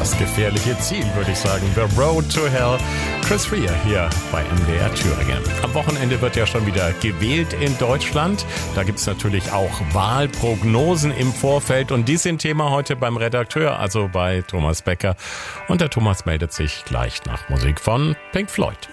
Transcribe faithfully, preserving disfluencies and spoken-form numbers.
das gefährliche Ziel, würde ich sagen. The Road to Hell. Chris Rea hier bei M D R Thüringen. Am Wochenende wird ja schon wieder gewählt in Deutschland. Da gibt es natürlich auch Wahlprognosen im Vorfeld und die sind Thema heute beim Redakteur, also bei Thomas Becker. Und der Thomas meldet sich gleich nach Musik von Pink Floyd.